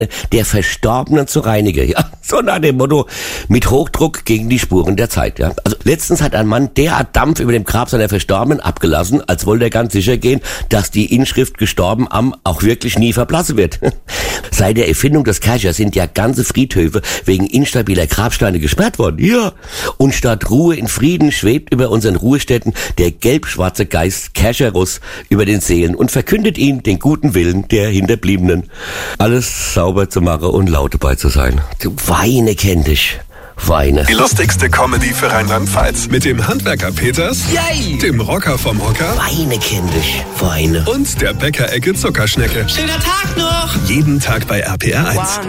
der Verstorbenen zu reinigen. Ja, so nach dem Motto, mit Hochdruck gegen die Spuren der Zeit. Ja. Also letztens hat ein Mann derart Dampf über dem Grab seiner Verstorbenen abgelassen, als wollte er ganz sicher gehen, dass die Inschrift gestorben am auch wirklich nie verblassen wird. Seit der Erfindung des Kerchers sind ja ganze Friedhöfe wegen instabiler Grabsteine gesperrt worden. Ja. Und statt Ruhe in Frieden schwebt über unseren Ruhestätten der gelb-schwarze Geist Kercherus über den Seelen und verkündet ihnen den guten Willen der Hinterbliebenen. Alles sauber zu machen und laut dabei zu sein. Du Weine kenn dich. Weine. Die lustigste Comedy für Rheinland-Pfalz. Mit dem Handwerker Peters, Yay! Dem Rocker vom Hocker Weine kenn dich. Weine. und der Bäckerecke Zuckerschnecke. Schöner Tag noch! Jeden Tag bei RPR 1.